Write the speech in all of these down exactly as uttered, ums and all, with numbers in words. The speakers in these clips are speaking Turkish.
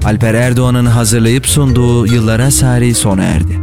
Alper Erdoğan'ın hazırlayıp sunduğu Yıllara Sari sona erdi.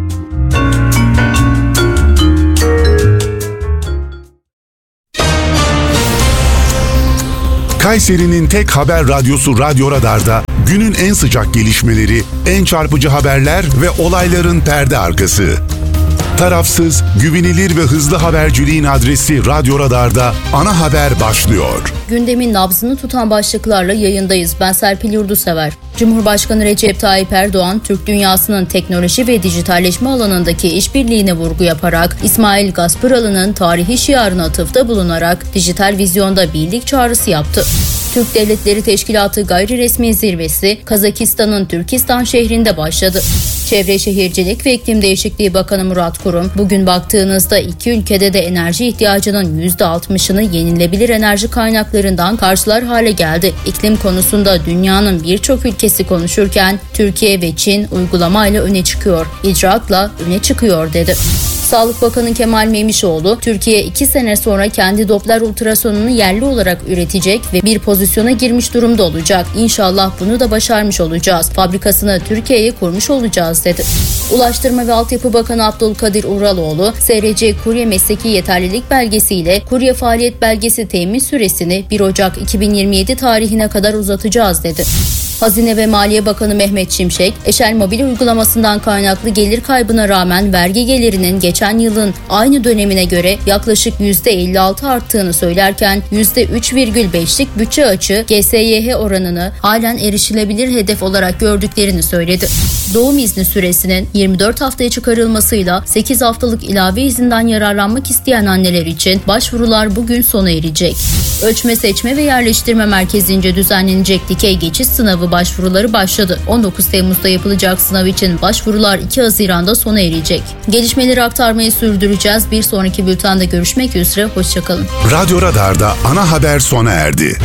Kayseri'nin tek haber radyosu Radyo Radar'da günün en sıcak gelişmeleri, en çarpıcı haberler ve olayların perde arkası. Tarafsız, güvenilir ve hızlı haberciliğin adresi Radyo Radar'da ana haber başlıyor. Gündemin nabzını tutan başlıklarla yayındayız. Ben Serpil Yurdusever. Cumhurbaşkanı Recep Tayyip Erdoğan, Türk dünyasının teknoloji ve dijitalleşme alanındaki işbirliğine vurgu yaparak, İsmail Gaspıralı'nın tarihi şiarına atıfta bulunarak dijital vizyonda birlik çağrısı yaptı. Türk Devletleri Teşkilatı gayri resmi zirvesi Kazakistan'ın Türkistan şehrinde başladı. Çevre Şehircilik ve İklim Değişikliği Bakanı Murat Kurum, bugün baktığınızda iki ülkede de enerji ihtiyacının yüzde altmışını yenilebilir enerji kaynaklarından karşılar hale geldi. İklim konusunda dünyanın birçok ülkesi konuşurken Türkiye ve Çin uygulamayla öne çıkıyor, icraatla öne çıkıyor dedi. Sağlık Bakanı Kemal Memişoğlu, Türkiye iki sene sonra kendi Doppler ultrasonunu yerli olarak üretecek ve bir pozisyona girmiş durumda olacak. İnşallah bunu da başarmış olacağız. Fabrikasını Türkiye'ye kurmuş olacağız dedi. Ulaştırma ve Altyapı Bakanı Abdülkadir Uraloğlu, S R C kurye mesleki yeterlilik belgesiyle kurye faaliyet belgesi temin süresini bir Ocak iki bin yirmi yedi tarihine kadar uzatacağız dedi. Hazine ve Maliye Bakanı Mehmet Şimşek, Eşel Mobil uygulamasından kaynaklı gelir kaybına rağmen vergi gelirinin geçen yılın aynı dönemine göre yaklaşık yüzde elli altı arttığını söylerken yüzde üç virgül beşlik bütçe açığı G S Y H oranını halen erişilebilir hedef olarak gördüklerini söyledi. Doğum izni süresinin yirmi dört haftaya çıkarılmasıyla sekiz haftalık ilave izinden yararlanmak isteyen anneler için başvurular bugün sona erecek. Ölçme, Seçme ve Yerleştirme Merkezi'nce düzenlenecek dikey geçiş sınavı başvuruları başladı. on dokuz Temmuz'da yapılacak sınav için başvurular iki Haziran'da sona erecek. Gelişmeleri aktarmayı sürdüreceğiz. Bir sonraki bültende görüşmek üzere. Hoşçakalın. Radyo Radar'da ana haber sona erdi.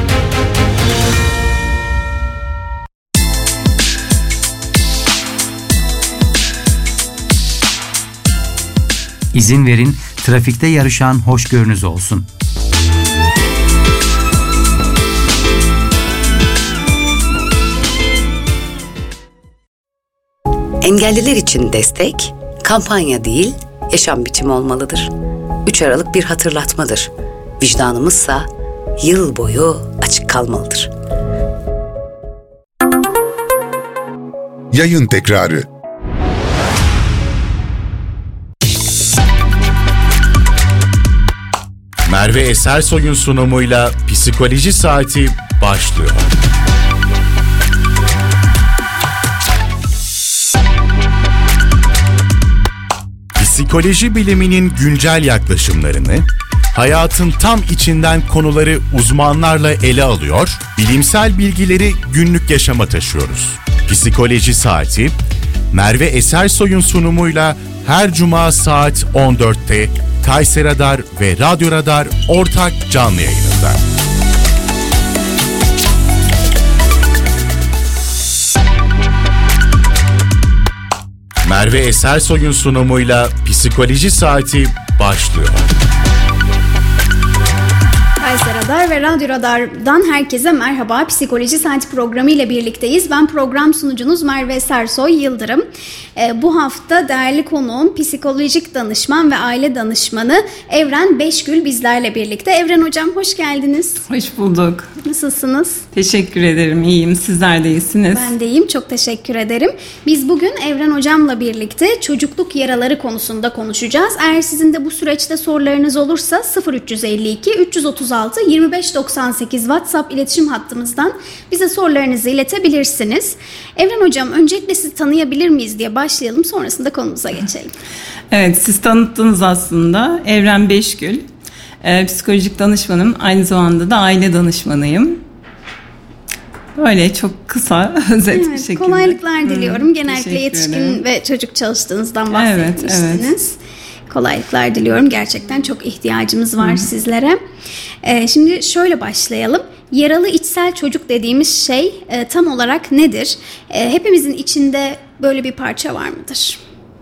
İzin verin, trafikte yarışan hoşgörünüz olsun. Engelliler için destek, kampanya değil, yaşam biçimi olmalıdır. üç Aralık bir hatırlatmadır. Vicdanımızsa yıl boyu açık kalmalıdır. Yayın tekrarı. Merve Esersoy'un sunumuyla Psikoloji Saati başlıyor. Psikoloji biliminin güncel yaklaşımlarını, hayatın tam içinden konuları uzmanlarla ele alıyor, bilimsel bilgileri günlük yaşama taşıyoruz. Psikoloji Saati, Merve Esersoy'un sunumuyla her cuma saat on dörtte Kayseri Radar ve Radyo Radar ortak canlı yayınında. Merve Esersoy'un sunumuyla Psikoloji Saati başlıyor. Kayseri Radar ve Radyo Radar'dan herkese merhaba. Psikoloji Saati programı ile birlikteyiz. Ben program sunucunuz Merve Esersoy Yıldırım. Ee, bu hafta değerli konuğum psikolojik danışman ve aile danışmanı Evren Beşgül bizlerle birlikte. Evren Hocam hoş geldiniz. Hoş bulduk. Nasılsınız? Teşekkür ederim. İyiyim. Sizler de iyisiniz. Ben de iyiyim. Çok teşekkür ederim. Biz bugün Evren Hocam'la birlikte çocukluk yaraları konusunda konuşacağız. Eğer sizin de bu süreçte sorularınız olursa sıfır üç elli iki üç otuz altı yirmi beş doksan sekiz WhatsApp iletişim hattımızdan bize sorularınızı iletebilirsiniz. Evren Hocam, öncelikle sizi tanıyabilir miyiz diye başlayalım. Sonrasında konumuza geçelim. Evet, siz tanıttınız aslında. Evren Beşgül. Ee, psikolojik danışmanım. Aynı zamanda da aile danışmanıyım. Böyle çok kısa, özet evet, bir şekilde. Kolaylıklar diliyorum. Hı, genellikle yetişkin ve çocuk çalıştığınızdan bahsetmiştiniz. Evet, evet. Kolaylıklar diliyorum. Gerçekten çok ihtiyacımız var Hı. sizlere. Ee, şimdi şöyle başlayalım. Yaralı içsel çocuk dediğimiz şey e, tam olarak nedir? E, hepimizin içinde böyle bir parça var mıdır?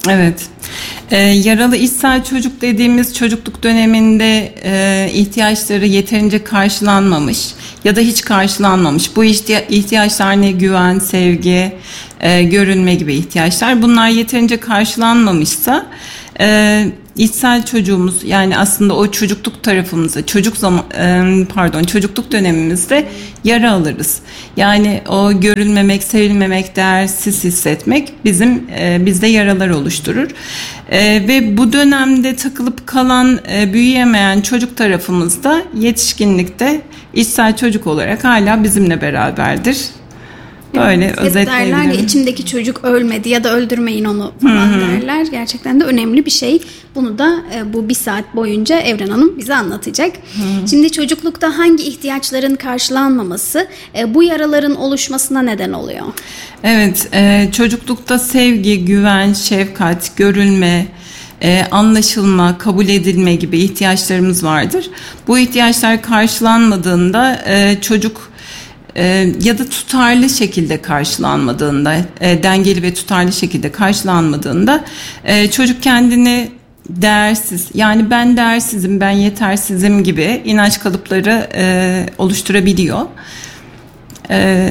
Evet. Ee, yaralı içsel çocuk dediğimiz çocukluk döneminde e, ihtiyaçları yeterince karşılanmamış ya da hiç karşılanmamış. Bu ihtiya- ihtiyaçlar ne? Güven, sevgi, e, görünme gibi ihtiyaçlar. Bunlar yeterince karşılanmamışsa e, içsel çocuğumuz, yani aslında o çocukluk tarafımızda, çocuk zaman e, pardon çocukluk dönemimizde yara alırız. Yani o görülmemek, sevilmemek, değersiz hissetmek bizim e, bizde yaralar oluşturur. E, ve bu dönemde takılıp kalan, e, büyüyemeyen çocuk tarafımızda yetişkinlikte içsel çocuk olarak hala bizimle beraberdir. Böyle evet, özetleyebilirim. Derler ya, içimdeki çocuk ölmedi ya da öldürmeyin onu falan Hı-hı. derler. Gerçekten de önemli bir şey. Bunu da e, bu bir saat boyunca Evren Hanım bize anlatacak. Hı-hı. Şimdi çocuklukta hangi ihtiyaçların karşılanmaması e, bu yaraların oluşmasına neden oluyor? Evet, e, çocuklukta sevgi, güven, şefkat, görülme, e, anlaşılma, kabul edilme gibi ihtiyaçlarımız vardır. Bu ihtiyaçlar karşılanmadığında e, çocuk E, ya da tutarlı şekilde karşılanmadığında, e, dengeli ve tutarlı şekilde karşılanmadığında e, çocuk kendini değersiz, yani ben değersizim, ben yetersizim gibi inanç kalıpları e, oluşturabiliyor. E,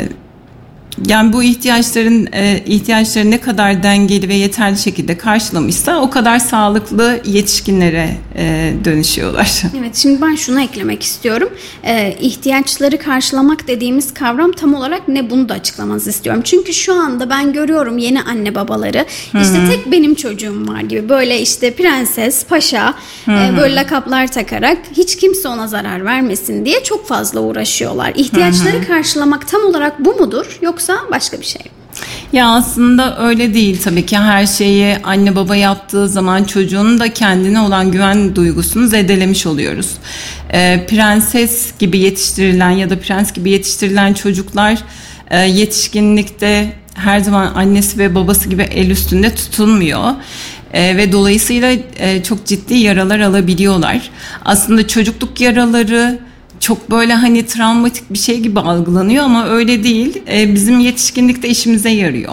Yani bu ihtiyaçların e, ihtiyaçları ne kadar dengeli ve yeterli şekilde karşılamışsa o kadar sağlıklı yetişkinlere e, dönüşüyorlar. Evet, şimdi ben şunu eklemek istiyorum. Ee, ihtiyaçları karşılamak dediğimiz kavram tam olarak ne, bunu da açıklamanızı istiyorum. Çünkü şu anda ben görüyorum yeni anne babaları, işte Hı-hı. tek benim çocuğum var gibi, böyle işte prenses, paşa, e, böyle lakaplar takarak hiç kimse ona zarar vermesin diye çok fazla uğraşıyorlar. İhtiyaçları Hı-hı. karşılamak tam olarak bu mudur, yoksa başka bir şey? Ya aslında öyle değil tabii ki. Her şeyi anne baba yaptığı zaman çocuğun da kendine olan güven duygusunu zedelemiş oluyoruz. Ee, prenses gibi yetiştirilen ya da prens gibi yetiştirilen çocuklar e, yetişkinlikte her zaman annesi ve babası gibi el üstünde tutulmuyor. Ee, ve dolayısıyla e, çok ciddi yaralar alabiliyorlar. Aslında çocukluk yaraları çok böyle hani travmatik bir şey gibi algılanıyor ama öyle değil. Ee, bizim yetişkinlikte işimize yarıyor.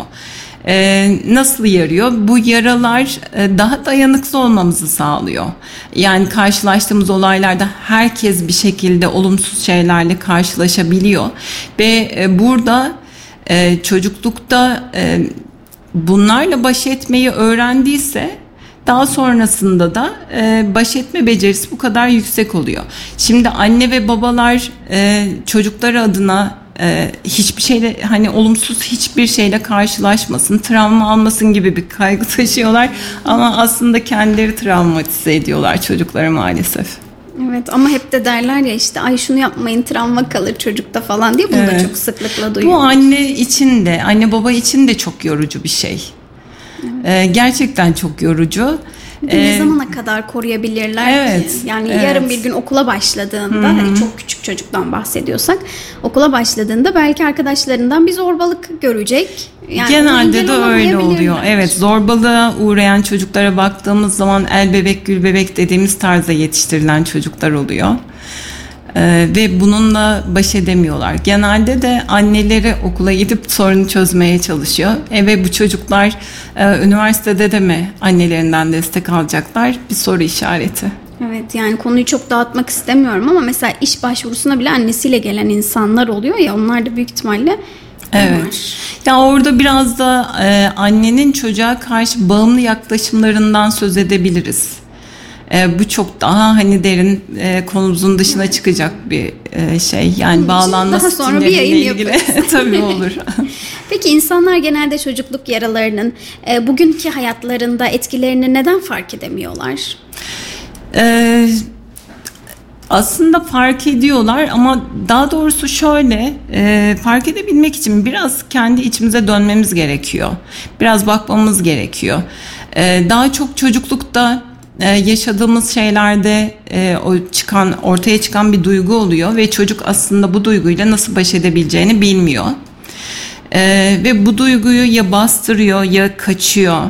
Ee, nasıl yarıyor? Bu yaralar e, daha dayanıklı olmamızı sağlıyor. Yani karşılaştığımız olaylarda herkes bir şekilde olumsuz şeylerle karşılaşabiliyor. Ve e, burada e, çocuklukta e, bunlarla baş etmeyi öğrendiyse daha sonrasında da e, baş etme becerisi bu kadar yüksek oluyor. Şimdi anne ve babalar e, çocukları adına e, hiçbir şeyle, hani olumsuz hiçbir şeyle karşılaşmasın, travma almasın gibi bir kaygı taşıyorlar. Ama aslında kendileri travmatize ediyorlar çocukları maalesef. Evet, ama hep de derler ya işte ay şunu yapmayın, travma kalır çocukta falan diye, bunu evet. da çok sıklıkla duyuyoruz. Bu anne için de, anne baba için de çok yorucu bir şey. Evet. Ee, gerçekten çok yorucu. Ee, ne zamana kadar koruyabilirler evet, ki? Yani evet. yarın bir gün okula başladığında, hani çok küçük çocuktan bahsediyorsak, okula başladığında belki arkadaşlarından bir zorbalık görecek. Yani genelde de öyle oluyor. Evet, zorbalığa uğrayan çocuklara baktığımız zaman el bebek gül bebek dediğimiz tarzda yetiştirilen çocuklar oluyor. Ee, ve bununla baş edemiyorlar. Genelde de anneleri okula gidip sorunu çözmeye çalışıyor. E, ve bu çocuklar e, üniversitede de mi annelerinden destek alacaklar? Bir soru işareti. Evet, yani konuyu çok dağıtmak istemiyorum ama mesela iş başvurusuna bile annesiyle gelen insanlar oluyor ya, onlar da büyük ihtimalle evet. Var. Ya orada biraz da e, annenin çocuğa karşı bağımlı yaklaşımlarından söz edebiliriz. E, bu çok daha hani derin e, konumuzun dışına evet. çıkacak bir e, şey. Yani bağlanma stileriyle ilgili tabii olur. Peki insanlar genelde çocukluk yaralarının e, bugünkü hayatlarında etkilerini neden fark edemiyorlar? Ee, aslında fark ediyorlar ama daha doğrusu şöyle, e, fark edebilmek için biraz kendi içimize dönmemiz gerekiyor. Biraz bakmamız gerekiyor. E, daha çok çocuklukta e, yaşadığımız şeylerde e, o çıkan ortaya çıkan bir duygu oluyor ve çocuk aslında bu duyguyla nasıl baş edebileceğini bilmiyor. E, ve bu duyguyu ya bastırıyor ya kaçıyor.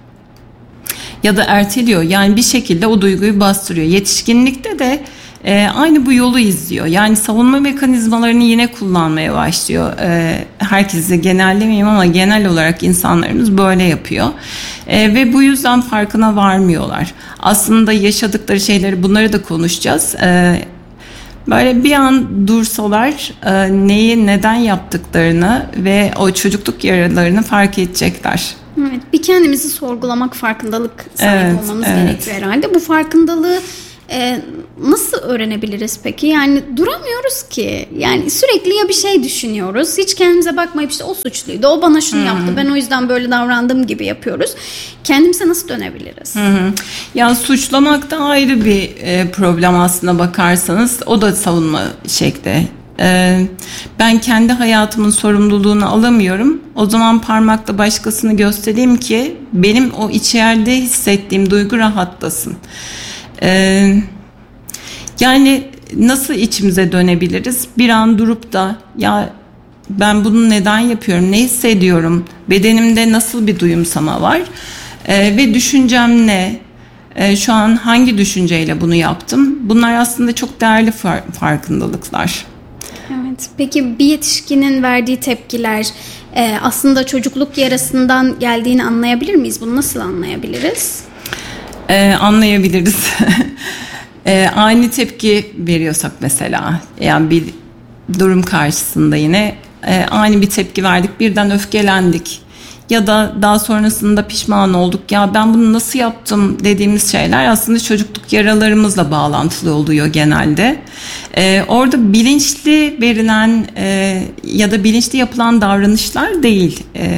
Ya da erteliyor. Yani bir şekilde o duyguyu bastırıyor. Yetişkinlikte de e, aynı bu yolu izliyor. Yani savunma mekanizmalarını yine kullanmaya başlıyor. E, herkesi genellemeyeyim ama genel olarak insanlarımız böyle yapıyor. E, ve bu yüzden farkına varmıyorlar. Aslında yaşadıkları şeyleri, bunları da konuşacağız. E, böyle bir an dursalar e, neyi neden yaptıklarını ve o çocukluk yaralarını fark edecekler. Evet, bir kendimizi sorgulamak, farkındalık sahibi Evet, olmamız evet. gerekiyor herhalde. Bu farkındalığı e, nasıl öğrenebiliriz peki? Yani duramıyoruz ki. Yani sürekli ya bir şey düşünüyoruz. Hiç kendimize bakmayıp işte o suçluydu, o bana şunu yaptı, ben o yüzden böyle davrandım gibi yapıyoruz. Kendimize nasıl dönebiliriz? Hı hı. Yani suçlamak da ayrı bir e, problem aslına bakarsanız. O da savunma şekli. E, ben kendi hayatımın sorumluluğunu alamıyorum. O zaman parmakla başkasını göstereyim ki benim o içeride hissettiğim duygu rahatlasın. E, yani nasıl içimize dönebiliriz? Bir an durup da ya ben bunu neden yapıyorum, ne hissediyorum, bedenimde nasıl bir duyumsama var e, ve düşüncem ne? E, şu an hangi düşünceyle bunu yaptım? Bunlar aslında çok değerli far- farkındalıklar. Evet. Peki bir yetişkinin verdiği tepkiler e, aslında çocukluk yarasından geldiğini anlayabilir miyiz? Bunu nasıl anlayabiliriz? E, anlayabiliriz. e, aynı tepki veriyorsak mesela, yani bir durum karşısında yine e, aynı bir tepki verdik, birden öfkelendik ya da daha sonrasında pişman olduk, ya ben bunu nasıl yaptım dediğimiz şeyler aslında çocukluk yaralarımızla bağlantılı oluyor genelde. Ee, orada bilinçli verilen e, ya da bilinçli yapılan davranışlar değil. E,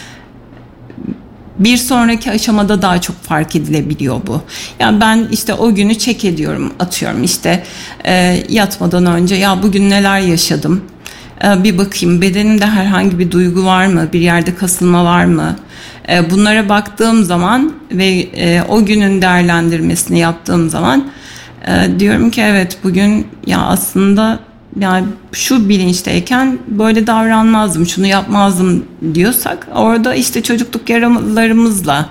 bir sonraki aşamada daha çok fark edilebiliyor bu. Yani ben işte o günü check ediyorum, atıyorum işte e, yatmadan önce ya bugün neler yaşadım. Bir bakayım, bedenimde herhangi bir duygu var mı? Bir yerde kasılma var mı? Bunlara baktığım zaman ve o günün değerlendirmesini yaptığım zaman diyorum ki evet, bugün ya aslında yani şu bilinçteyken böyle davranmazdım, şunu yapmazdım diyorsak orada işte çocukluk yaralarımızla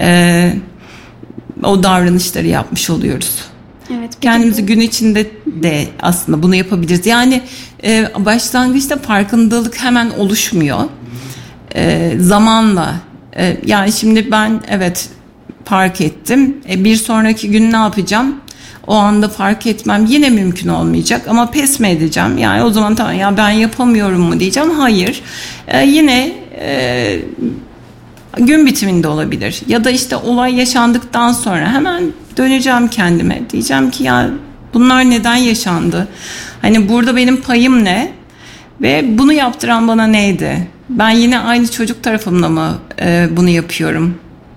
o davranışları yapmış oluyoruz. Evet, kendimizi gün içinde de aslında bunu yapabiliriz. Yani e, başlangıçta farkındalık hemen oluşmuyor. E, zamanla. E, yani şimdi ben evet fark ettim. E, bir sonraki gün ne yapacağım? O anda fark etmem yine mümkün olmayacak ama pes mi edeceğim? Yani o zaman tamam ya ben yapamıyorum mu diyeceğim? Hayır. E, yine e, gün bitiminde olabilir. Ya da işte olay yaşandıktan sonra hemen döneceğim kendime. Diyeceğim ki ya bunlar neden yaşandı? Hani burada benim payım ne? Ve bunu yaptıran bana neydi? Ben yine aynı çocuk tarafımla mı e, bunu yapıyorum?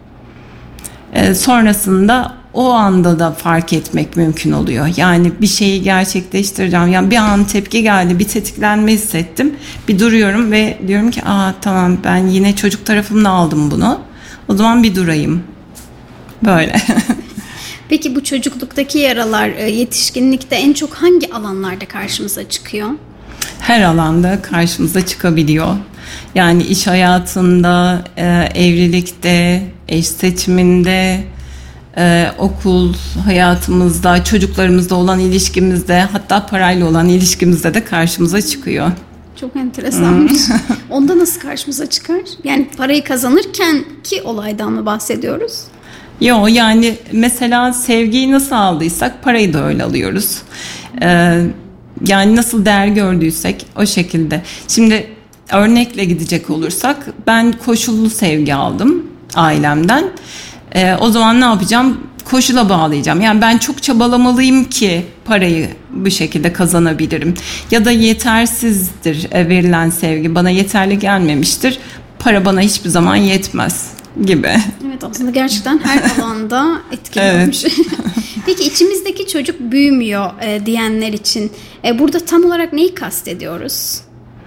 E, sonrasında o anda da fark etmek mümkün oluyor. Yani bir şeyi gerçekleştireceğim. Yani bir an tepki geldi, bir tetiklenme hissettim. Bir duruyorum ve diyorum ki aa tamam, ben yine çocuk tarafımla aldım bunu. O zaman bir durayım. Böyle. Peki bu çocukluktaki yaralar yetişkinlikte en çok hangi alanlarda karşımıza çıkıyor? Her alanda karşımıza çıkabiliyor. Yani iş hayatında, evlilikte, eş seçiminde, Ee, okul hayatımızda, çocuklarımızla olan ilişkimizde, hatta parayla olan ilişkimizde de karşımıza çıkıyor. Çok enteresanmış. Onda nasıl karşımıza çıkar? Yani parayı kazanırken ki olaydan mı bahsediyoruz? Yo, yani mesela sevgiyi nasıl aldıysak parayı da öyle alıyoruz. Ee, yani nasıl değer gördüysek o şekilde. Şimdi örnekle gidecek olursak, ben koşullu sevgi aldım ailemden. Ee, o zaman ne yapacağım? Koşula bağlayacağım. Yani ben çok çabalamalıyım ki parayı bu şekilde kazanabilirim. Ya da yetersizdir verilen sevgi. Bana yeterli gelmemiştir. Para bana hiçbir zaman yetmez gibi. Evet, aslında gerçekten her alanda etkiliyormuş. Evet. Peki içimizdeki çocuk büyümüyor e, diyenler için e, burada tam olarak neyi kastediyoruz?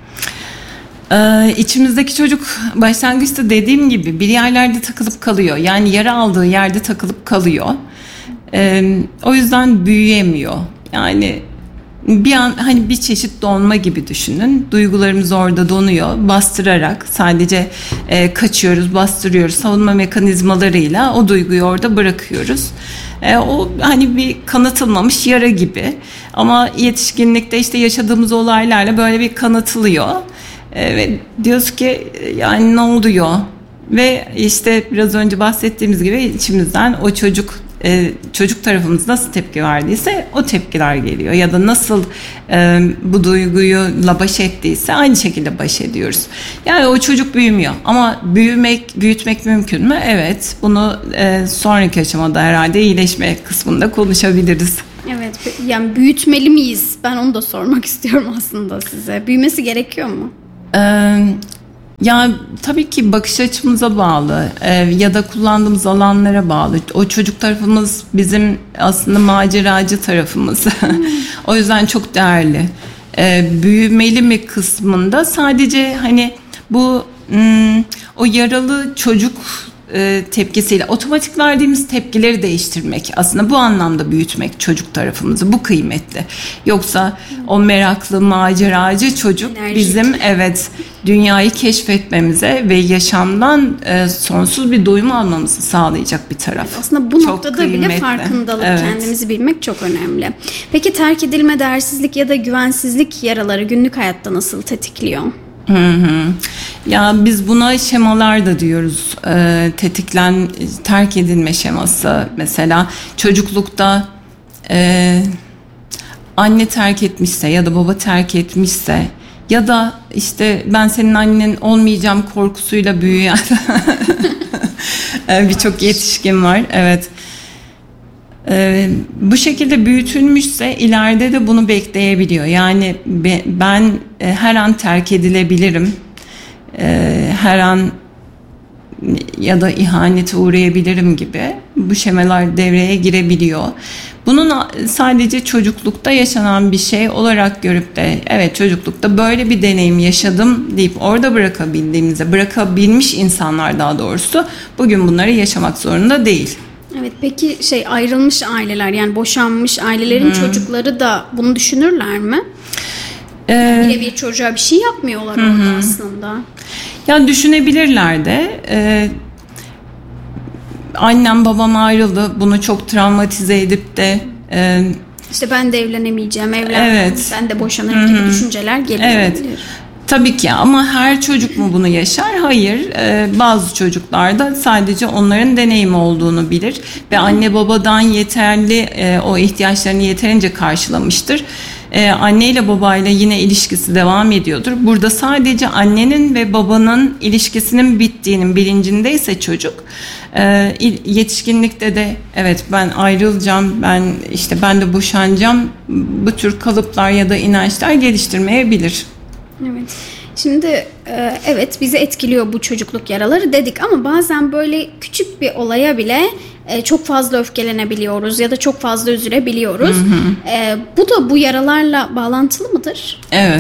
Ee, içimizdeki çocuk başlangıçta dediğim gibi bir yerlerde takılıp kalıyor. Yani yara aldığı yerde takılıp kalıyor. Ee, o yüzden büyüyemiyor. Yani bir an hani bir çeşit donma gibi düşünün. Duygularımız orada donuyor. Bastırarak sadece e, kaçıyoruz, bastırıyoruz. Savunma mekanizmalarıyla o duyguyu orada bırakıyoruz. E, o hani bir kanatılmamış yara gibi. Ama yetişkinlikte işte yaşadığımız olaylarla böyle bir kanatılıyor. E, ve diyoruz ki yani ne oluyor? Ve işte biraz önce bahsettiğimiz gibi içimizden o çocuk e, çocuk tarafımız nasıl tepki verdiyse o tepkiler geliyor. Ya da nasıl e, bu duyguyla baş ettiyse aynı şekilde baş ediyoruz. Yani o çocuk büyümüyor. Ama büyümek, büyütmek mümkün mü? Evet. Bunu e, sonraki aşamada herhalde iyileşme kısmında konuşabiliriz. Evet, yani büyütmeli miyiz? Ben onu da sormak istiyorum aslında size. Büyümesi gerekiyor mu? Ee, ya tabii ki bakış açımıza bağlı ee, ya da kullandığımız alanlara bağlı. O çocuk tarafımız bizim aslında maceracı tarafımız. O yüzden çok değerli. Ee, büyümeli mi kısmında sadece hani bu hmm, o yaralı çocuk e, tepkisiyle otomatik verdiğimiz tepkileri değiştirmek, aslında bu anlamda büyütmek çocuk tarafımızı, bu kıymetli. Yoksa o meraklı maceracı çocuk Enerjik. bizim evet dünyayı keşfetmemize ve yaşamdan e, sonsuz bir doyum almamızı sağlayacak bir taraf. Aslında bu Çok noktada kıymetli. bile farkındalık, Evet. kendimizi bilmek çok önemli. Peki terk edilme, değersizlik ya da güvensizlik yaraları günlük hayatta nasıl tetikliyor? Hı hı. Ya biz buna şemalar da diyoruz. Ee, tetiklen, terk edilme şeması. Mesela çocuklukta e, anne terk etmişse ya da baba terk etmişse ya da işte ben senin annen olmayacağım korkusuyla büyüyen birçok yetişkin var. Evet. Ee, bu şekilde büyütülmüşse ileride de bunu bekleyebiliyor. Yani be, ben e, her an terk edilebilirim. E, her an ya da ihanete uğrayabilirim gibi bu şemalar devreye girebiliyor. Bunun sadece çocuklukta yaşanan bir şey olarak görüp de evet çocuklukta böyle bir deneyim yaşadım deyip orada bırakabildiğimizde, bırakabilmiş insanlar daha doğrusu bugün bunları yaşamak zorunda değil. Evet, peki şey ayrılmış aileler, yani boşanmış ailelerin hmm. çocukları da bunu düşünürler mi? Ee, Birebir çocuğa bir şey yapmıyorlar orada hı. aslında. Ya düşünebilirler de. Ee, annem babam ayrıldı. Bunu çok travmatize edip de e, işte ben de evlenemeyeceğim, evlenmem, evet. ben de boşanırım gibi düşünceler geliyor. Evet. Tabii ki ama her çocuk mu bunu yaşar? Hayır. Ee, bazı çocuklar da sadece onların deneyimi olduğunu bilir ve anne babadan yeterli e, o ihtiyaçlarını yeterince karşılamıştır. Ee, anneyle babayla yine ilişkisi devam ediyordur. Burada sadece annenin ve babanın ilişkisinin bittiğinin bilincindeyse çocuk e, yetişkinlikte de evet ben ayrılacağım, ben işte ben de boşanacağım, bu tür kalıplar ya da inançlar geliştirmeyebilir. Evet. Şimdi e, evet bizi etkiliyor bu çocukluk yaraları dedik ama bazen böyle küçük bir olaya bile e, çok fazla öfkelenebiliyoruz ya da çok fazla üzülebiliyoruz. Hı hı. E, bu da bu yaralarla bağlantılı mıdır? Evet.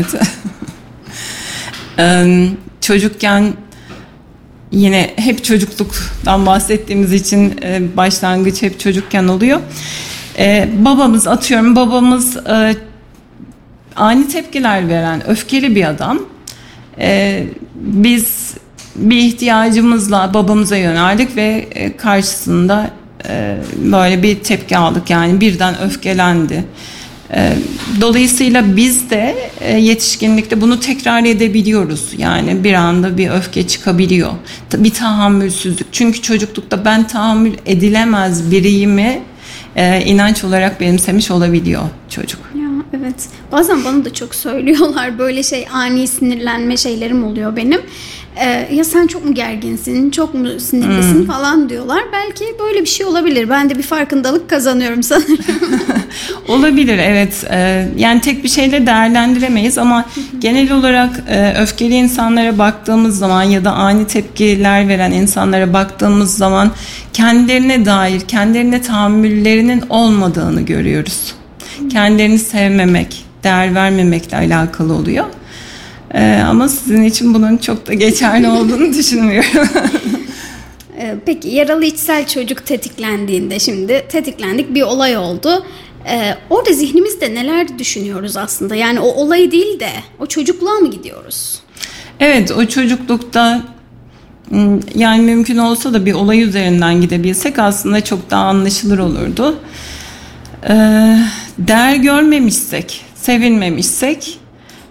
ee, çocukken yine hep çocukluktan bahsettiğimiz için e, başlangıç hep çocukken oluyor. E, babamız atıyorum babamız e, ani tepkiler veren öfkeli bir adam. Ee, biz bir ihtiyacımızla babamıza yöneldik ve karşısında e, böyle bir tepki aldık. Yani birden öfkelendi. E, dolayısıyla biz de e, yetişkinlikte bunu tekrar edebiliyoruz. Yani bir anda bir öfke çıkabiliyor. Bir tahammülsüzlük. Çünkü çocuklukta ben tahammül edilemez biriyimi e, inanç olarak benimsemiş olabiliyor çocuk. Evet. Bazen bana da çok söylüyorlar böyle şey ani sinirlenme şeylerim oluyor benim. Ee, ya sen çok mu gerginsin, çok mu sinirlisin hmm. falan diyorlar. Belki böyle bir şey olabilir. Ben de bir farkındalık kazanıyorum sanırım. Olabilir evet. Ee, yani tek bir şeyle değerlendiremeyiz ama genel olarak e, öfkeli insanlara baktığımız zaman ya da ani tepkiler veren insanlara baktığımız zaman kendilerine dair, kendilerine tahammüllerinin olmadığını görüyoruz. Kendilerini sevmemek, değer vermemekle alakalı oluyor. Ee, ama sizin için bunun çok da geçerli olduğunu düşünmüyorum. Peki yaralı içsel çocuk tetiklendiğinde, şimdi tetiklendik, bir olay oldu. Ee, orada zihnimizde neler düşünüyoruz aslında? Yani o olayı değil de o çocukluğa mı gidiyoruz? Evet, o çocuklukta yani mümkün olsa da bir olay üzerinden gidebilsek aslında çok daha anlaşılır olurdu. Ee, değer görmemişsek, sevilmemişsek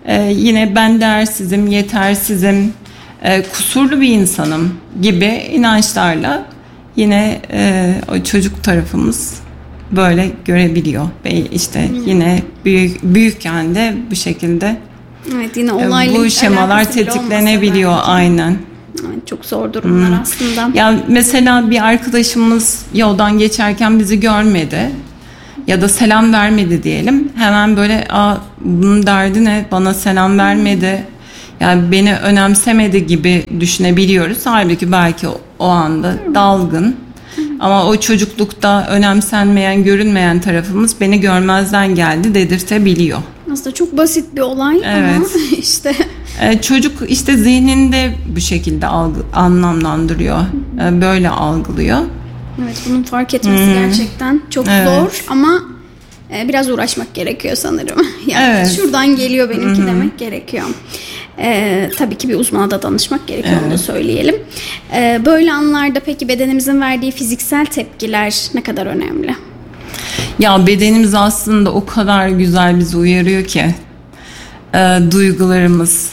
e, yine ben değersizim, yetersizim, e, kusurlu bir insanım gibi inançlarla yine e, o çocuk tarafımız böyle görebiliyor ve işte yine büyük büyükken de bu şekilde evet, yine olayla bu şemalar tetiklenebiliyor aynen. Evet, çok zor durumlar hmm. aslında. Ya mesela bir arkadaşımız yoldan geçerken bizi görmedi ya da selam vermedi diyelim. Hemen böyle aa bunun derdi ne? Bana selam vermedi. Yani beni önemsemedi gibi düşünebiliyoruz. Halbuki belki o, o anda dalgın. Ama o çocuklukta önemsenmeyen, görünmeyen tarafımız beni görmezden geldi dedirtebiliyor. Aslında çok basit bir olay evet. ama işte... Ee, çocuk işte zihninde bu şekilde algı, anlamlandırıyor. Ee, böyle algılıyor. Evet, bunun fark etmesi hmm. gerçekten çok evet. zor ama e, biraz uğraşmak gerekiyor sanırım. Yani evet. şuradan geliyor benimki hmm. demek gerekiyor. Ee, tabii ki bir uzmana da danışmak gerekiyor, evet. onu da söyleyelim. Ee, böyle anlarda peki bedenimizin verdiği fiziksel tepkiler ne kadar önemli? Ya bedenimiz aslında o kadar güzel bizi uyarıyor ki e, duygularımız.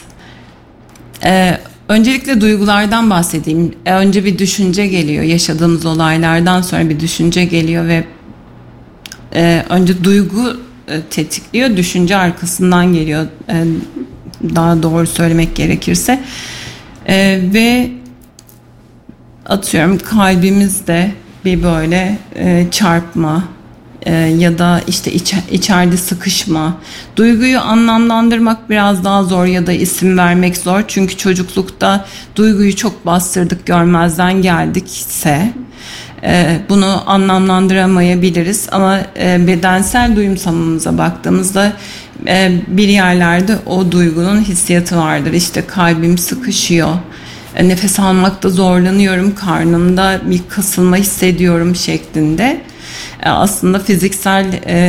E, öncelikle duygulardan bahsedeyim. E, önce bir düşünce geliyor, yaşadığımız olaylardan sonra bir düşünce geliyor ve e, önce duygu e, tetikliyor, düşünce arkasından geliyor. E, daha doğru söylemek gerekirse ee, ve atıyorum kalbimizde bir böyle e, çarpma e, ya da işte iç, içeride sıkışma, duyguyu anlamlandırmak biraz daha zor ya da isim vermek zor çünkü çocuklukta duyguyu çok bastırdık, görmezden geldikse e, bunu anlamlandıramayabiliriz ama e, bedensel duyumsamamıza baktığımızda bir yerlerde o duygunun hissiyatı vardır. İşte kalbim sıkışıyor, nefes almakta zorlanıyorum, karnımda bir kasılma hissediyorum şeklinde. Aslında fiziksel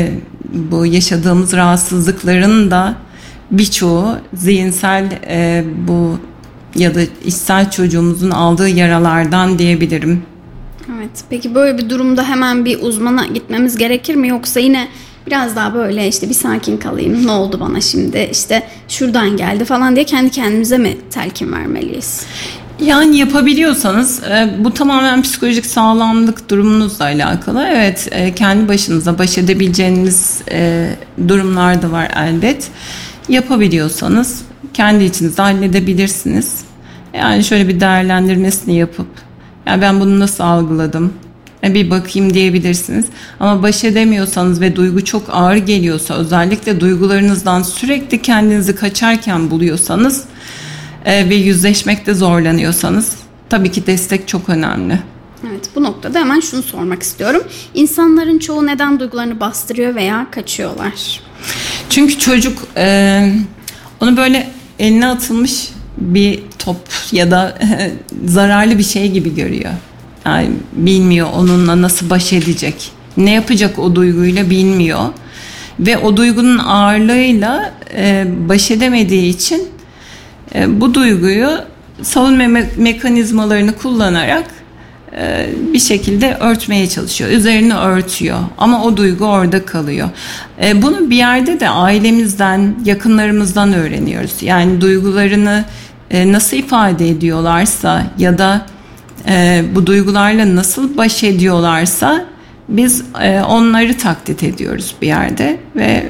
bu yaşadığımız rahatsızlıkların da birçoğu zihinsel bu ya da içsel çocuğumuzun aldığı yaralardan diyebilirim. Evet. Peki böyle bir durumda hemen bir uzmana gitmemiz gerekir mi yoksa yine biraz daha böyle işte bir sakin kalayım, ne oldu bana şimdi, işte şuradan geldi falan diye kendi kendimize mi telkin vermeliyiz? Yani yapabiliyorsanız bu tamamen psikolojik sağlamlık durumunuzla alakalı. Evet, kendi başınıza baş edebileceğiniz durumlar da var elbet. Yapabiliyorsanız kendi içinizde halledebilirsiniz. Yani şöyle bir değerlendirmesini yapıp ya ben bunu nasıl algıladım? Bir bakayım diyebilirsiniz. Ama baş edemiyorsanız ve duygu çok ağır geliyorsa, özellikle duygularınızdan sürekli kendinizi kaçarken buluyorsanız e, ve yüzleşmekte zorlanıyorsanız tabii ki destek çok önemli. Evet, bu noktada hemen şunu sormak istiyorum. İnsanların çoğu neden duygularını bastırıyor veya kaçıyorlar? Çünkü çocuk e, onu böyle eline atılmış bir top ya da e, zararlı bir şey gibi görüyor. Yani bilmiyor onunla nasıl baş edecek, ne yapacak o duyguyla bilmiyor ve o duygunun ağırlığıyla e, baş edemediği için e, bu duyguyu savunma me- mekanizmalarını kullanarak e, bir şekilde örtmeye çalışıyor, üzerini örtüyor ama o duygu orada kalıyor. E, bunu bir yerde de ailemizden, yakınlarımızdan öğreniyoruz. Yani duygularını e, nasıl ifade ediyorlarsa ya da Ee, bu duygularla nasıl baş ediyorlarsa biz e, onları taklit ediyoruz bir yerde ve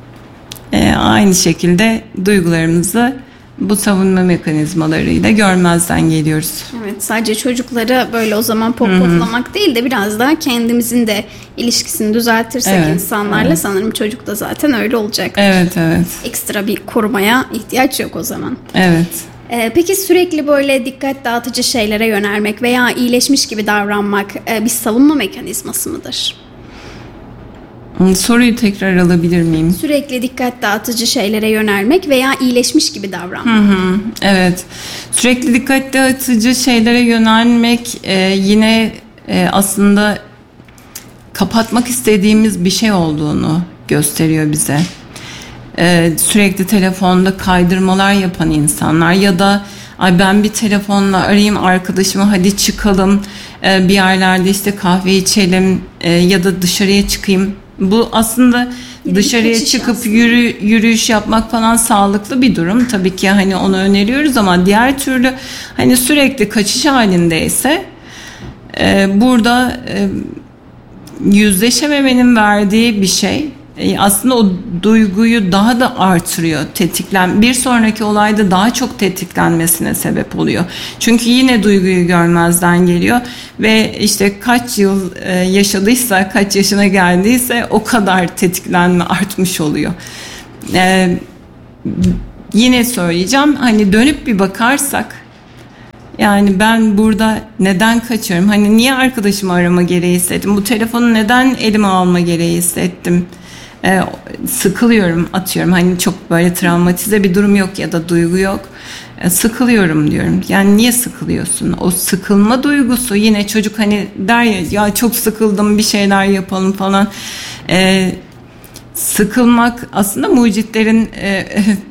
e, aynı şekilde duygularımızı bu savunma mekanizmalarıyla görmezden geliyoruz. Evet, sadece çocukları böyle o zaman popoplamak değil de biraz daha kendimizin de ilişkisini düzeltirsek evet, insanlarla evet. sanırım çocuk da zaten öyle olacak. Evet, evet. Ekstra bir korumaya ihtiyaç yok o zaman. Evet. Peki sürekli böyle dikkat dağıtıcı şeylere yönelmek veya iyileşmiş gibi davranmak bir savunma mekanizması mıdır? Soruyu tekrar alabilir miyim? Sürekli dikkat dağıtıcı şeylere yönelmek veya iyileşmiş gibi davranmak. Hı hı, evet. Sürekli dikkat dağıtıcı şeylere yönelmek e, yine e, aslında kapatmak istediğimiz bir şey olduğunu gösteriyor bize. Ee, sürekli telefonda kaydırmalar yapan insanlar ya da ay ben bir telefonla arayayım arkadaşımı, hadi çıkalım ee, bir yerlerde işte kahve içelim e, ya da dışarıya çıkayım. Bu aslında Yine Dışarıya kaçış çıkıp aslında. yürü, yürüyüş yapmak falan sağlıklı bir durum. Tabii ki hani onu öneriyoruz ama diğer türlü hani sürekli kaçış halindeyse e, burada e, yüzleşememenin verdiği bir şey. E, aslında o duyguyu daha da artırıyor, tetiklen. Bir sonraki olayda daha çok tetiklenmesine sebep oluyor. Çünkü yine duyguyu görmezden geliyor ve işte kaç yıl e, yaşadıysa, kaç yaşına geldiyse o kadar tetiklenme artmış oluyor. E, yine söyleyeceğim, hani dönüp bir bakarsak, yani ben burada neden kaçıyorum? Hani niye arkadaşımı arama gereği hissettim? Bu telefonu neden elime alma gereği hissettim? Ee, sıkılıyorum, atıyorum. Hani çok böyle travmatize bir durum yok ya da duygu yok. Ee, sıkılıyorum diyorum. Yani niye sıkılıyorsun? O sıkılma duygusu, yine çocuk hani der ya, ya çok sıkıldım, bir şeyler yapalım falan. Ee, sıkılmak aslında mucitlerin e,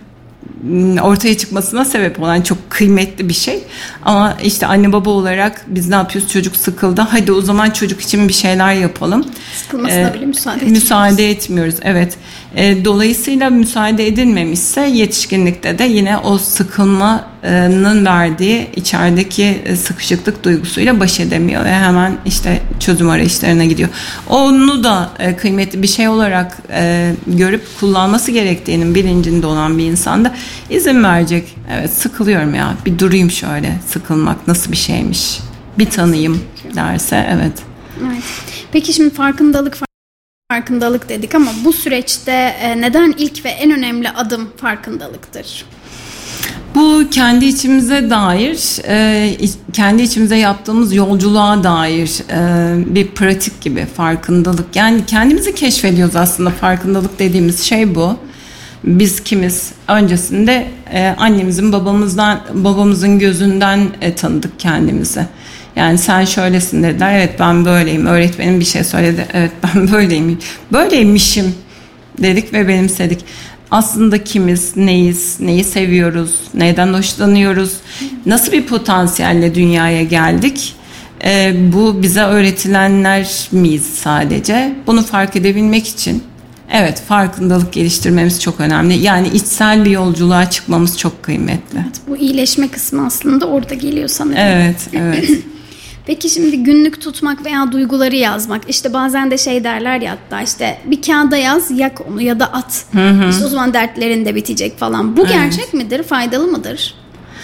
ortaya çıkmasına sebep olan çok kıymetli bir şey. Ama işte anne baba olarak biz ne yapıyoruz? Çocuk sıkıldı. Hadi o zaman çocuk için bir şeyler yapalım. Sıkılmasına Ee, bile müsaade etmiyoruz. Müsaade etmiyoruz. Evet. Ee, dolayısıyla müsaade edilmemişse yetişkinlikte de yine o sıkılmanın verdiği içerideki sıkışıklık duygusuyla baş edemiyor ve hemen işte çözüm arayışlarına gidiyor. Onu da e, kıymetli bir şey olarak e, görüp kullanması gerektiğinin bilincinde olan bir insan da izin verecek. Evet, sıkılıyorum ya, bir durayım şöyle, sıkılmak nasıl bir şeymiş, bir tanıyayım derse evet. Evet. Peki şimdi farkındalık farkındalık dedik ama bu süreçte neden ilk ve en önemli adım farkındalıktır? Bu kendi içimize dair, kendi içimize yaptığımız yolculuğa dair bir pratik gibi farkındalık. Yani kendimizi keşfediyoruz aslında, farkındalık dediğimiz şey bu. Biz kimiz? Öncesinde annemizin, babamızdan, babamızın gözünden tanıdık kendimizi. Yani sen şöylesin dediler, evet ben böyleyim. Öğretmenim bir şey söyledi, evet ben böyleyim. Böyleymişim dedik ve benimsedik. Aslında kimiz, neyiz, neyi seviyoruz, neyden hoşlanıyoruz, nasıl bir potansiyelle dünyaya geldik? Ee, bu bize öğretilenler miyiz sadece? Bunu fark edebilmek için evet, farkındalık geliştirmemiz çok önemli. Yani içsel bir yolculuğa çıkmamız çok kıymetli. Evet, bu iyileşme kısmı aslında orada geliyor sanırım. Evet, evet. Peki şimdi günlük tutmak veya duyguları yazmak, işte bazen de şey derler ya, hatta işte bir kağıda yaz, yak onu ya da at. Hı hı. İşte o zaman dertlerin de bitecek falan. Bu evet. Gerçek midir? Faydalı mıdır?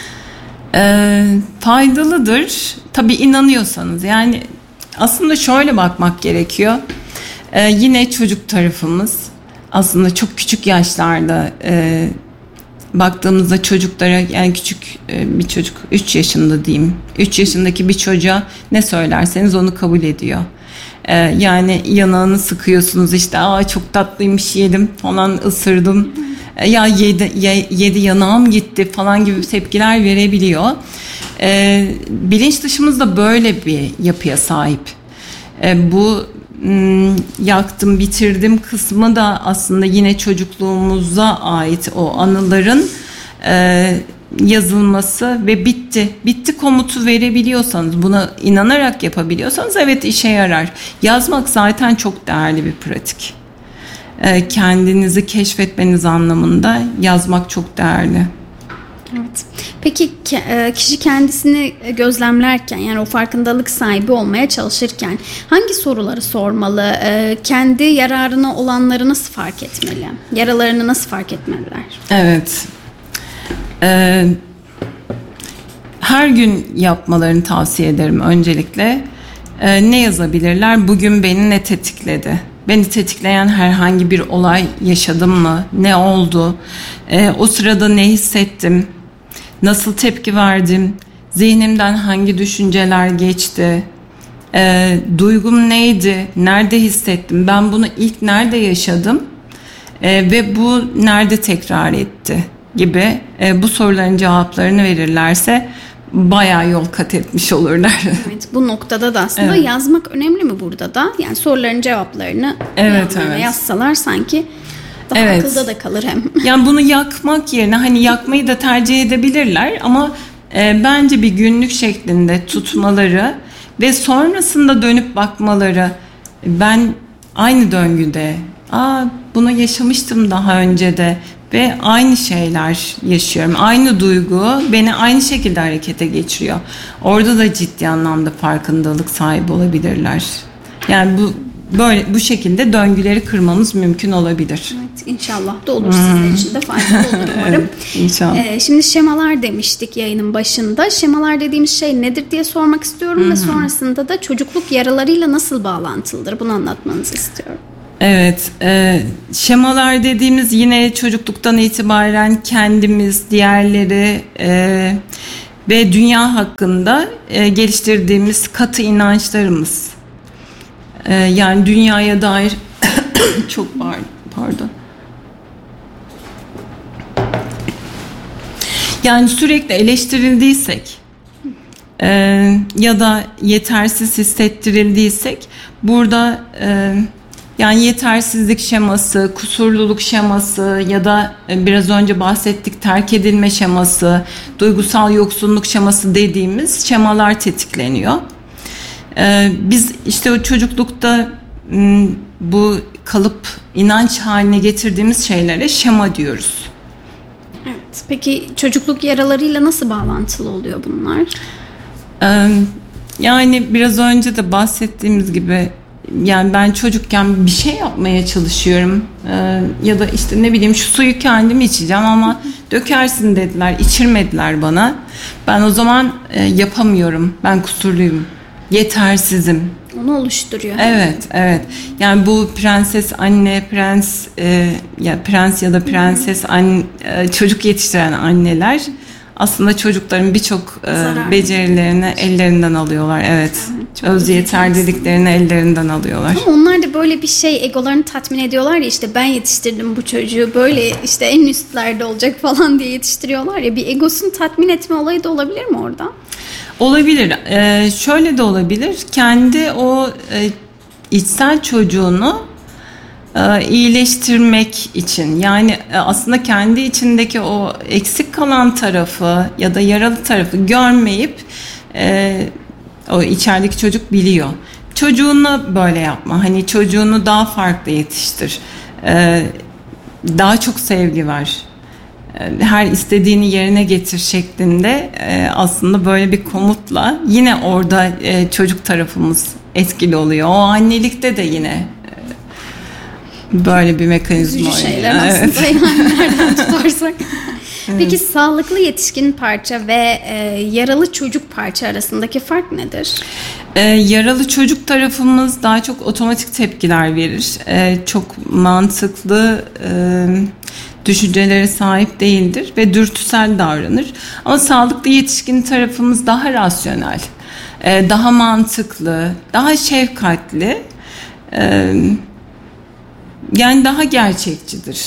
Ee, faydalıdır. Tabii inanıyorsanız. Yani aslında şöyle bakmak gerekiyor. Ee, yine çocuk tarafımız aslında çok küçük yaşlarda e, baktığımızda çocuklara, yani küçük e, bir çocuk üç yaşında diyeyim, üç yaşındaki bir çocuğa ne söylerseniz onu kabul ediyor. Ee, yani yanağını sıkıyorsunuz, işte aa çok tatlıymış, yedim falan, ısırdım, e, ya yedi, ye, yedi yanağım gitti falan gibi tepkiler verebiliyor. Ee, bilinç dışımız da böyle bir yapıya sahip. Ee, bu yaktım, bitirdim kısmı da aslında yine çocukluğumuza ait o anıların e, yazılması ve bitti, bitti komutu verebiliyorsanız, buna inanarak yapabiliyorsanız evet işe yarar. Yazmak zaten çok değerli bir pratik. E, kendinizi keşfetmeniz anlamında yazmak çok değerli. Evet. Peki kişi kendisini gözlemlerken, yani o farkındalık sahibi olmaya çalışırken hangi soruları sormalı? Kendi yararına olanları nasıl fark etmeli? Yaralarını nasıl fark etmeliler? Evet. Ee, her gün yapmalarını tavsiye ederim öncelikle. Ee, ne yazabilirler? Bugün beni ne tetikledi? Beni tetikleyen herhangi bir olay yaşadım mı? Ne oldu? Ee, o sırada ne hissettim? Nasıl tepki verdim? Zihnimden hangi düşünceler geçti? E, duygum neydi? Nerede hissettim? Ben bunu ilk nerede yaşadım? E, ve bu nerede tekrar etti? Gibi e, bu soruların cevaplarını verirlerse bayağı yol kat etmiş olurlar. Evet, bu noktada da aslında evet. Yazmak önemli mi burada da? Yani soruların cevaplarını evet, evet. yazsalar sanki daha evet. Akılda da kalır hem. Yani bunu yakmak yerine hani yakmayı da tercih edebilirler ama e, bence bir günlük şeklinde tutmaları ve sonrasında dönüp bakmaları, ben aynı döngüde, aa bunu yaşamıştım daha önce de ve aynı şeyler yaşıyorum. Aynı duygu beni aynı şekilde harekete geçiriyor. Orada da ciddi anlamda farkındalık sahibi olabilirler. Yani bu böyle bu şekilde döngüleri kırmamız mümkün olabilir. Evet, inşallah da olur, sizler için de faydalı olur umarım. Evet, inşallah. Ee, şimdi şemalar demiştik yayının başında. Şemalar dediğimiz şey nedir diye sormak istiyorum Hı-hı. ve sonrasında da çocukluk yaralarıyla nasıl bağlantılıdır bunu anlatmanızı istiyorum. Evet, e, şemalar dediğimiz yine çocukluktan itibaren kendimiz, diğerleri e, ve dünya hakkında e, geliştirdiğimiz katı inançlarımız. E, yani dünyaya dair çok pardon. Yani sürekli eleştirildiysek e, ya da yetersiz hissettirildiysek burada e, yani yetersizlik şeması, kusurluluk şeması ya da biraz önce bahsettik terk edilme şeması, duygusal yoksunluk şeması dediğimiz şemalar tetikleniyor. Ee, biz işte o çocuklukta bu kalıp inanç haline getirdiğimiz şeylere şema diyoruz. Evet. Peki çocukluk yaralarıyla nasıl bağlantılı oluyor bunlar? Ee, yani biraz önce de bahsettiğimiz gibi yani ben çocukken bir şey yapmaya çalışıyorum ee, ya da işte ne bileyim şu suyu kendim içeceğim ama dökersin dediler, içirmediler bana. Ben o zaman e, yapamıyorum, ben kusurluyum, yetersizim. Onu oluşturuyor. Evet, evet. Yani bu prenses anne, prens e, ya prens ya da prenses anne, e, çocuk yetiştiren anneler aslında çocukların birçok e, becerilerini ellerinden alıyorlar. Evet. Çok öz yeterliliklerini ellerinden alıyorlar. Ama onlar da böyle bir şey egolarını tatmin ediyorlar ya, işte ben yetiştirdim bu çocuğu böyle işte en üstlerde olacak falan diye yetiştiriyorlar ya, bir egosunu tatmin etme olayı da olabilir mi orada? Olabilir. Ee, şöyle de olabilir. Kendi o e, içsel çocuğunu e, iyileştirmek için, yani e, aslında kendi içindeki o eksik kalan tarafı ya da yaralı tarafı görmeyip e, o içerideki çocuk biliyor. Çocuğuna böyle yapma. Hani çocuğunu daha farklı yetiştir. E, daha çok sevgi ver. Her istediğini yerine getir şeklinde e, aslında böyle bir komutla yine orada e, çocuk tarafımız etkili oluyor. O annelikte de yine e, böyle bir mekanizma oluyor. Şeyler aslında evet. Yani nereden tutarsak. Peki evet. Sağlıklı yetişkin parça ve e, yaralı çocuk parça arasındaki fark nedir? E, yaralı çocuk tarafımız daha çok otomatik tepkiler verir. E, çok mantıklı e, düşüncelere sahip değildir ve dürtüsel davranır. Ama sağlıklı yetişkin tarafımız daha rasyonel, e, daha mantıklı, daha şefkatli, e, yani daha gerçekçidir.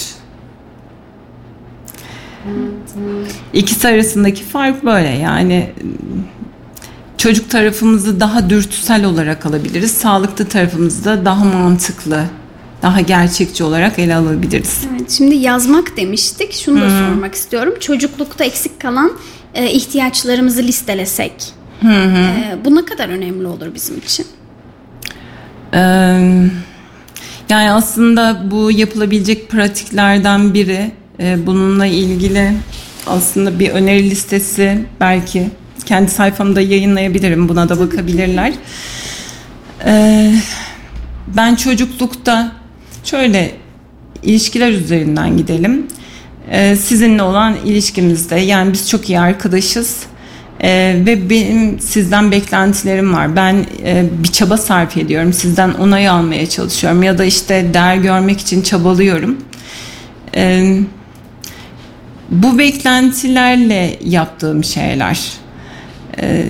İkisi arasındaki fark böyle. Yani çocuk tarafımızı daha dürtüsel olarak alabiliriz. Sağlıklı tarafımızı da daha mantıklı, daha gerçekçi olarak ele alabiliriz. Evet, şimdi yazmak demiştik. Şunu da hmm. sormak istiyorum. Çocuklukta eksik kalan e, ihtiyaçlarımızı listelesek. Hmm. E, bu ne kadar önemli olur bizim için? Ee, yani aslında bu yapılabilecek pratiklerden biri. Ee, bununla ilgili aslında bir öneri listesi belki kendi sayfamda yayınlayabilirim. Buna da bakabilirler. Ee, ben çocuklukta şöyle ilişkiler üzerinden gidelim. Ee, sizinle olan ilişkimizde, yani biz çok iyi arkadaşız ee, ve benim sizden beklentilerim var. Ben e, bir çaba sarf ediyorum, sizden onay almaya çalışıyorum ya da işte değer görmek için çabalıyorum. Ee, bu beklentilerle yaptığım şeyler. Ee,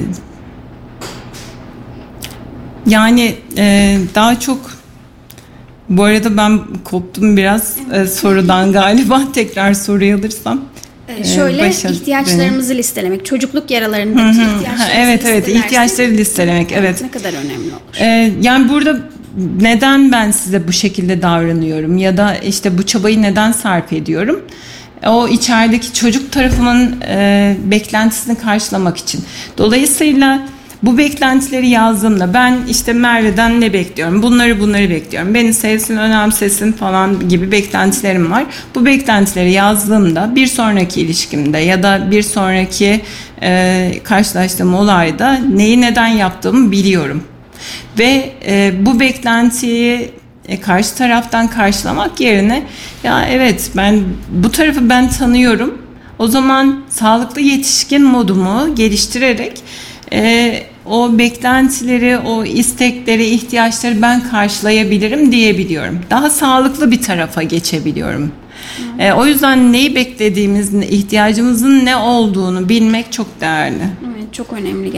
yani e, daha çok, bu arada ben koptum biraz e, sorudan galiba, tekrar soruyu alırsam. Ee, şöyle başa, ihtiyaçlarımızı benim. listelemek, çocukluk yaralarındaki hı hı. ihtiyaçlarımızı evet evet ihtiyaçları listelemek, evet. Ne kadar önemli olur? Ee, yani burada neden ben size bu şekilde davranıyorum ya da işte bu çabayı neden sarf ediyorum? O içerideki çocuk tarafımın e, beklentisini karşılamak için. Dolayısıyla Bu beklentileri yazdığımda ben işte Merve'den ne bekliyorum? Bunları bunları bekliyorum. Beni sevsin, önemsesin falan gibi beklentilerim var. Bu beklentileri yazdığımda bir sonraki ilişkimde ya da bir sonraki e, karşılaştığım olayda neyi neden yaptığımı biliyorum. Ve e, bu beklentiyi e, karşı taraftan karşılamak yerine ya evet ben bu tarafı ben tanıyorum. O zaman sağlıklı yetişkin modumu geliştirerek e, o beklentileri, o istekleri, ihtiyaçları ben karşılayabilirim diyebiliyorum. Daha sağlıklı bir tarafa geçebiliyorum. E, o yüzden neyi beklediğimiz, ihtiyacımızın ne olduğunu bilmek çok değerli. Evet, çok önemli